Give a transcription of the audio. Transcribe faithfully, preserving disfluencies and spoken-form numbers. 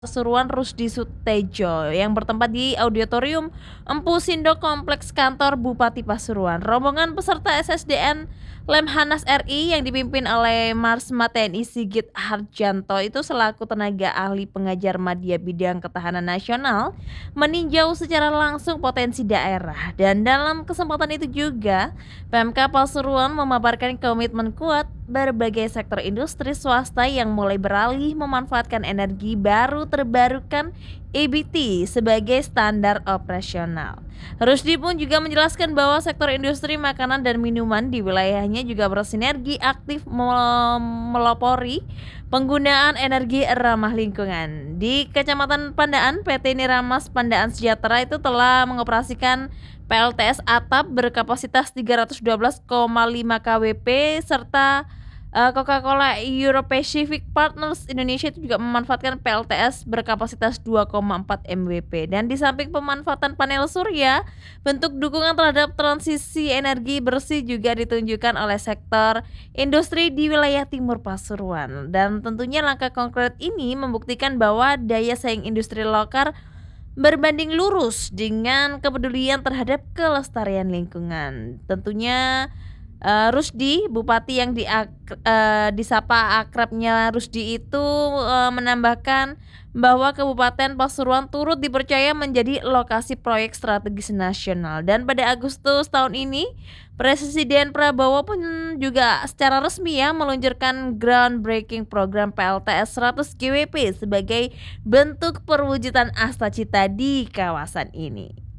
Pasuruan Rusdi Sutejo yang bertempat di Auditorium Empu Sindo Kompleks Kantor Bupati Pasuruan. Rombongan peserta S S D N Lemhanas R I yang dipimpin oleh Marsma T N I Sigit Harjanto itu selaku tenaga ahli pengajar Madya Bidang Ketahanan Nasional meninjau secara langsung potensi daerah, dan dalam kesempatan itu juga Pemka Pasuruan memaparkan komitmen kuat berbagai sektor industri swasta yang mulai beralih memanfaatkan energi baru terbarukan E B T sebagai standar operasional. Rusdi pun juga menjelaskan bahwa sektor industri makanan dan minuman di wilayahnya juga bersinergi aktif melopori penggunaan energi ramah lingkungan. Di Kecamatan Pandaan, P T Niramas Pandaan Sejahtera itu telah mengoperasikan P L T S atap berkapasitas tiga ratus dua belas koma lima kilowatt serta Uh, Coca-Cola Euro Pacific Partners Indonesia itu juga memanfaatkan P L T S berkapasitas dua koma empat megawatt. Dan di samping pemanfaatan panel surya, bentuk dukungan terhadap transisi energi bersih juga ditunjukkan oleh sektor industri di wilayah Timur Pasuruan. Dan tentunya langkah konkret ini membuktikan bahwa daya saing industri lokal berbanding lurus dengan kepedulian terhadap kelestarian lingkungan. Tentunya Uh, Rusdi, Bupati yang di, uh, disapa akrabnya Rusdi itu uh, menambahkan bahwa Kabupaten Pasuruan turut dipercaya menjadi lokasi proyek strategis nasional. Dan pada Agustus tahun ini, Presiden Prabowo pun juga secara resmi ya meluncurkan groundbreaking program P L T S seratus kilowatt sebagai bentuk perwujudan asta cita di kawasan ini.